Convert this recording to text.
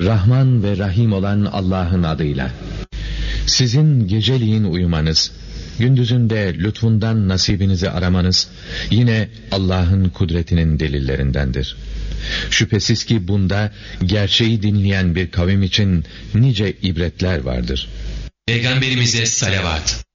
Rahman ve Rahim olan Allah'ın adıyla. Sizin geceliğin uyumanız, gündüzünde lütfundan nasibinizi aramanız, yine Allah'ın kudretinin delillerindendir. Şüphesiz ki bunda gerçeği dinleyen bir kavim için nice ibretler vardır. Peygamberimize salavat.